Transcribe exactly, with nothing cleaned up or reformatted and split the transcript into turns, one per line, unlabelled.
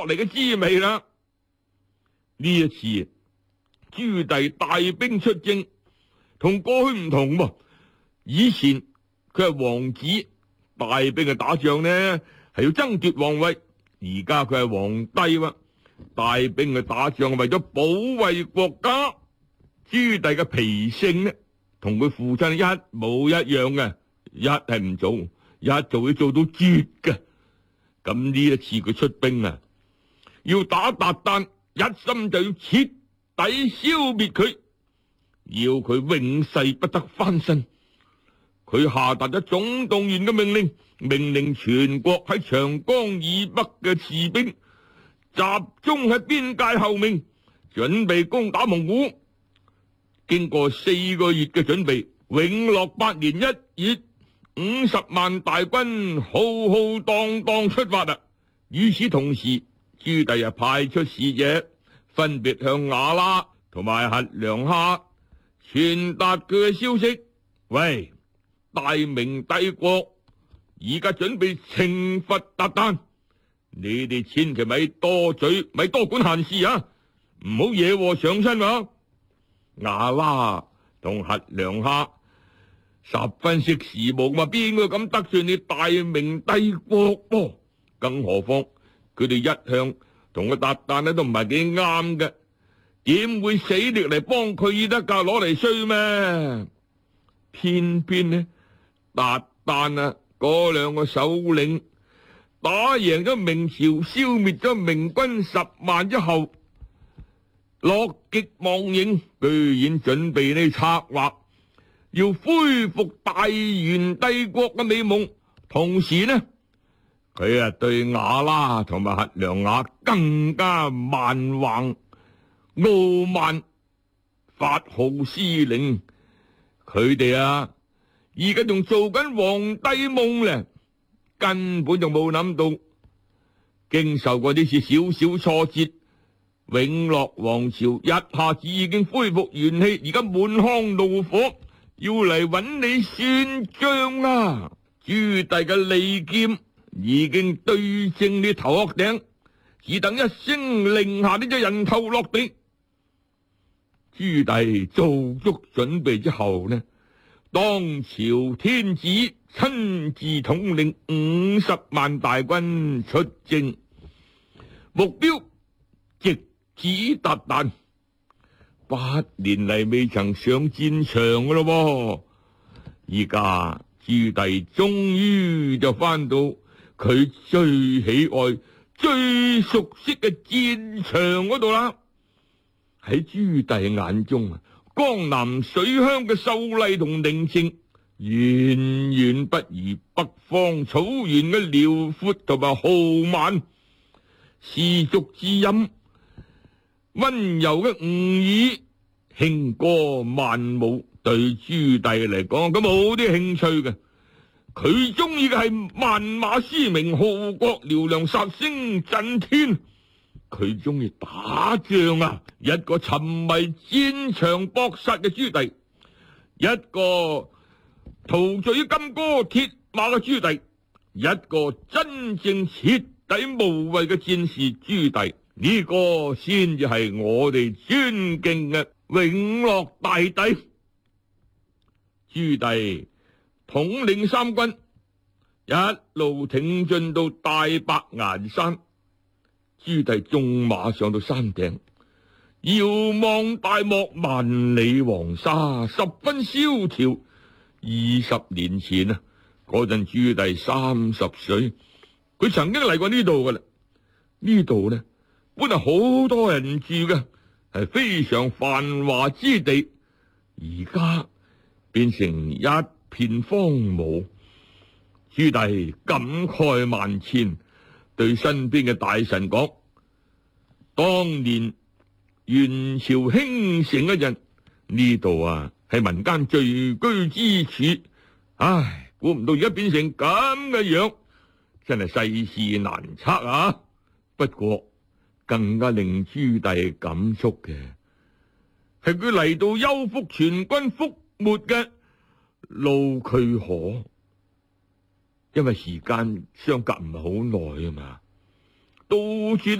落嚟嘅滋味啦。呢一次朱棣帶兵出征，同過去唔同喎。以前佢係王子，帶兵嘅打仗呢係要爭奪皇位，而家佢係皇帝喎，帶兵嘅打仗係為咗保衛國家。朱棣嘅脾性呢，同佢父親一模一樣嘅，一係唔做，一做要做到絕嘅。咁呢一次佢出兵啊，要打韃靼，一心就要徹底消滅佢，要佢永世不得翻身。佢下達咗總動員嘅命令，命令全國喺長江以北嘅士兵集中喺邊界後面，準備攻打蒙古。經過四個月嘅準備，永樂八年一月，五十萬大軍浩浩蕩蕩出發啦。與此同時，朱棣又派出使者，分別向瓦剌同埋轄良哈傳達佢嘅消息。喂，大明帝國而家準備懲罰韃靼，你哋千祈咪多嘴，咪多管閒事啊，唔好惹禍上身啊！瓦剌同轄良哈十分識時務嘛，邊個敢得罪你大明帝國噃？更何況佢哋一向同個韃靼咧都唔係幾啱嘅，點會死力嚟幫佢得噶？攞嚟衰咩？偏偏呢韃靼啊，嗰兩個首領打贏咗明朝，消滅咗明軍十萬之後，樂極忘形，居然準備呢策劃要恢復大元帝國嘅美夢。同時呢，佢啊對瓦剌同埋轄良哈更加蠻橫傲慢，發號施令。佢哋啊而家仲做緊皇帝夢咧，根本就冇諗到經受過呢次少少挫折，永樂王朝一下子已經恢復元氣，而家滿腔怒火，要嚟揾你算賬啦！朱棣嘅利劍已經對正你頭殼頂，只等一聲令下，呢隻人頭落地。朱棣做足準備之後呢，當朝天子親自統領五十萬大軍出征，目標直指韃靼。八年嚟未曾上戰場噶咯，而家朱棣終於就翻到佢最喜愛、最熟悉嘅戰場嗰度啦。喺朱棣眼中啊，江南水鄉嘅秀麗同寧靜，遠遠不如北方草原嘅遼闊同埋豪邁。絲竹之音，溫柔嘅吳語，輕歌曼舞，對朱棣嚟講，咁冇啲興趣嘅。佢中意嘅係萬馬嘶鳴，號角嘹亮，殺聲震天。佢中意打仗啊！一個沉迷戰場搏殺嘅朱棣，一個陶醉於金戈鐵馬嘅朱棣，一個真正徹底無畏嘅戰士朱棣，呢個先至係我哋尊敬嘅永樂大帝。朱棣統領三軍，一路挺進到大白崖山。朱棣縱馬上到山頂，遙望大漠，萬里黃沙，十分蕭條。二十年前啊，嗰陣朱棣三十歲，佢曾經嚟過呢度噶啦。呢度呢，本來好多人住嘅，係非常繁華之地，而家變成一片荒蕪。朱棣感慨萬千，對身邊嘅大臣講：當年元朝興盛嗰陣，呢度啊係民間聚居之處，唉，估唔到而家變成咁嘅樣，真係世事難測啊！不過更加令朱棣感觸嘅係佢嚟到丘福全軍覆沒嘅路渠河，因為時間相隔唔係好耐啊嘛，到處